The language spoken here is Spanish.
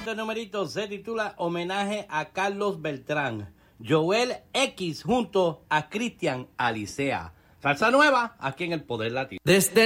Este numerito se titula Homenaje a Carlos Beltrán. Joel X junto a Cristian Alicea. Salsa nueva aquí en El Poder Latino. Desde